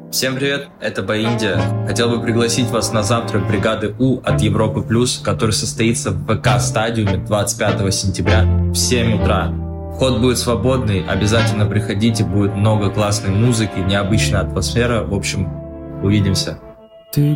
Всем привет, это Боиндия. Хотел бы пригласить вас на завтрак бригады У от Европы Плюс, который состоится в ВК-стадиуме 25 сентября в 7 утра. Вход будет свободный, обязательно приходите, будет много классной музыки, необычная атмосфера. В общем, увидимся.